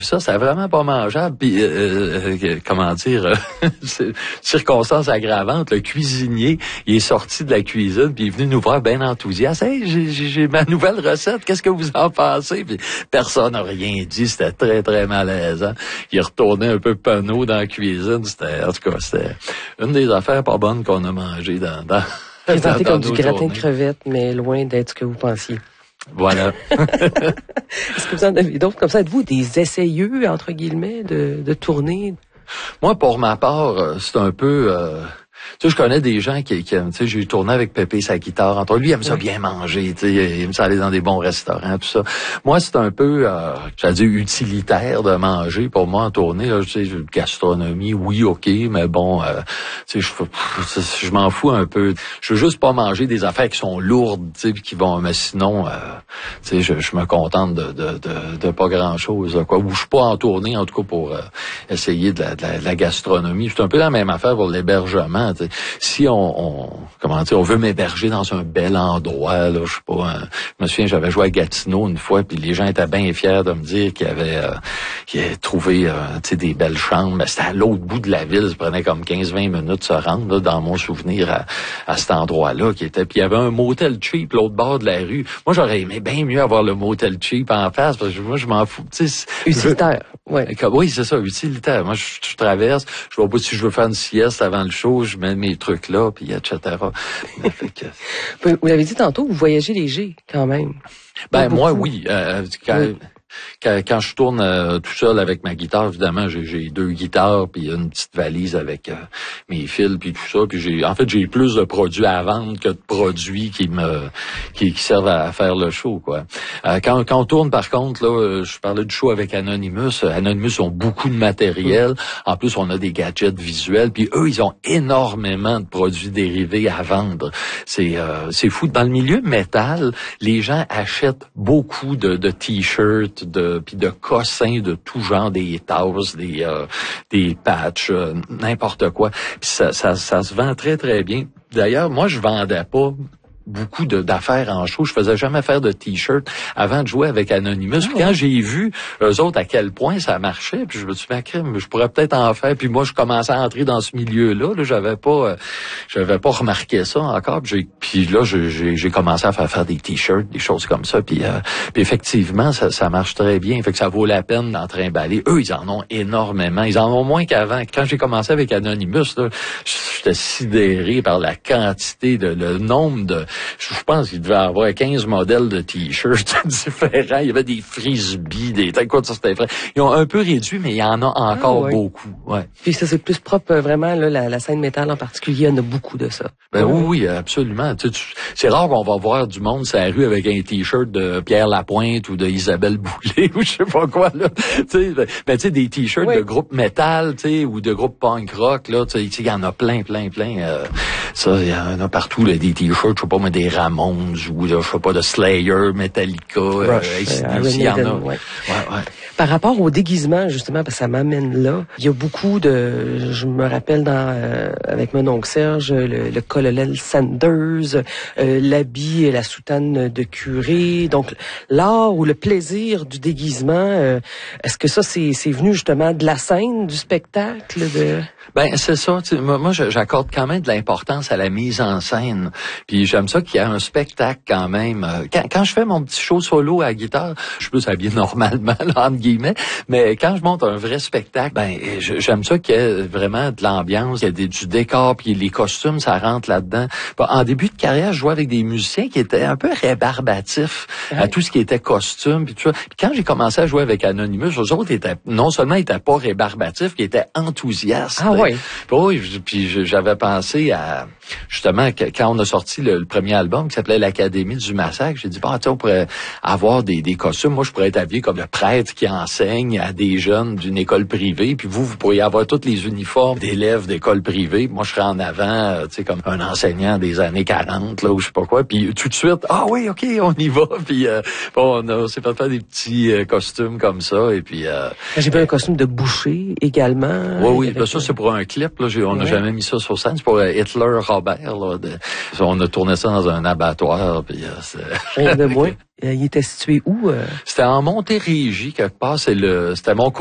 Ça, c'est vraiment pas mangeable. Puis, comment dire, circonstance aggravante, le cuisinier, il est sorti de la cuisine, puis il est venu nous voir bien enthousiaste. « Hey, j'ai ma nouvelle recette, qu'est-ce que vous en pensez? » Puis personne n'a rien dit, c'était très, très malaisant. Il retournait un peu penaud dans la cuisine. En tout cas, c'était une des affaires pas bonnes qu'on a mangées dans présenté comme du gratin de crevettes, mais loin d'être ce que vous pensiez. Voilà. Est-ce que vous en avez d'autres comme ça? Êtes-vous des essayeux, entre guillemets, de tourner? Moi, pour ma part, c'est un peu... tu sais, je connais des gens qui aiment, tu sais, j'ai tourné avec Pépé sa guitare. Entre lui, il aime ça bien manger, tu sais, il aime ça aller dans des bons restaurants, tout ça. Moi, c'est un peu, j'allais dire, utilitaire de manger. Pour moi, en tournée, là, tu sais, gastronomie, oui, ok, mais bon, tu sais, je m'en fous un peu. Je veux juste pas manger des affaires qui sont lourdes, tu sais, puis qui vont, mais sinon, tu sais, je me contente de pas grand-chose, quoi. Ou je suis pas en tournée, en tout cas, pour essayer de la gastronomie. C'est un peu la même affaire pour l'hébergement. T'sais. Si on veut m'héberger dans un bel endroit, là, je sais pas, je me souviens, j'avais joué à Gatineau une fois, puis les gens étaient bien fiers de me dire qu'ils avaient trouvé des belles chambres. Mais c'était à l'autre bout de la ville, ça prenait comme 15-20 minutes de se rendre, là, dans mon souvenir, à cet endroit-là qui était. Puis il y avait un motel cheap l'autre bord de la rue. Moi, j'aurais aimé bien mieux avoir le motel cheap en face, parce que moi, je m'en fous. Utilitaire, ouais. Oui, c'est ça, utilitaire. Moi, je traverse, je vois pas si je veux faire une sieste avant le show, je mets mes trucs là, puis etc. Vous l'avez dit tantôt, vous voyagez léger, quand même. Ben, moi, oui. Quand je tourne tout seul avec ma guitare, évidemment, j'ai 2 guitares puis une petite valise avec mes fils puis tout ça. Puis j'ai plus de produits à vendre que de produits qui servent à faire le show, quoi. Quand on tourne, par contre, là, je parlais du show avec Anonymous. Anonymous ont beaucoup de matériel. En plus, on a des gadgets visuels. Puis eux, ils ont énormément de produits dérivés à vendre. C'est fou. Dans le milieu métal, les gens achètent beaucoup de t-shirts, puis de cossins de tout genre, des tasses, des patchs, n'importe quoi. Puis ça se vend très, très bien. D'ailleurs, moi, je vendais pas beaucoup d'affaires en show. Je faisais jamais faire de t-shirt avant de jouer avec Anonymous. Puis quand j'ai vu eux autres à quel point ça marchait, puis je me suis dit, je pourrais peut-être en faire. Puis moi, je commençais à entrer dans ce milieu-là. Là, j'avais pas remarqué ça encore. Puis là, j'ai commencé à faire des t-shirts, des choses comme ça. Puis effectivement, ça marche très bien. Fait que ça vaut la peine d'en trimballer. Eux, ils en ont énormément. Ils en ont moins qu'avant. Quand j'ai commencé avec Anonymous, là, j'étais sidéré par la quantité, le nombre de... Je pense qu'il devait avoir 15 modèles de t-shirts différents. Il y avait des frisbees, c'était vrai. Ils ont un peu réduit, mais il y en a encore beaucoup. Ouais. Puis ça, c'est plus propre, vraiment, là, la scène métal en particulier, il y en a beaucoup de ça. Ben oui, absolument. C'est rare qu'on va voir du monde sur la rue avec un t-shirt de Pierre Lapointe ou de Isabelle Boulay ou je sais pas quoi, là. Ben, tu sais, des t-shirts de groupe métal, ou de groupe punk rock, là, il y en a plein. Ça, il y en a partout, là, des t-shirts, je sais pas, mais des Ramones ou, je sais pas, de Slayer, Metallica, il y en a. Ouais. Par rapport au déguisement, justement, parce que ça m'amène là, il y a beaucoup je me rappelle avec mon oncle Serge, le colonel Sanders, l'habit et la soutane de curé, donc l'art ou le plaisir du déguisement, est-ce que ça, c'est venu justement de la scène, du spectacle, Ben, c'est ça. Moi, j'accorde quand même de l'importance à la mise en scène. Puis j'aime ça qu'il y ait un spectacle quand même. Quand je fais mon petit show solo à la guitare, je peux s'habiller normalement, là, entre guillemets. Mais quand je monte un vrai spectacle, ben, j'aime ça qu'il y ait vraiment de l'ambiance, qu'il y ait du décor, puis les costumes, ça rentre là-dedans. En début de carrière, je jouais avec des musiciens qui étaient un peu rébarbatifs à tout ce qui était costume, puis tout ça. Puis quand j'ai commencé à jouer avec Anonymous, eux autres non seulement ils étaient pas rébarbatifs, ils étaient enthousiastes. Oui. Puis j'avais pensé à, justement, quand on a sorti le premier album qui s'appelait l'Académie du Massacre, j'ai dit, on pourrait avoir des costumes. Moi, je pourrais être habillé comme le prêtre qui enseigne à des jeunes d'une école privée, puis vous pourriez avoir tous les uniformes d'élèves d'école privée. Moi, je serais en avant, comme un enseignant des années 40, là, ou je sais pas quoi. Puis tout de suite, oui, OK, on y va. Puis on s'est fait faire des petits costumes comme ça. Et puis j'ai vu un costume de boucher également. Oui, ça c'est pour un clip. Là, on n'a jamais mis ça sur scène. C'est pour Hitler Sœur Robert. Là, on a tourné ça dans un abattoir. Puis, de moi. Il était situé où? C'était en Montérégie, quelque part. C'était mon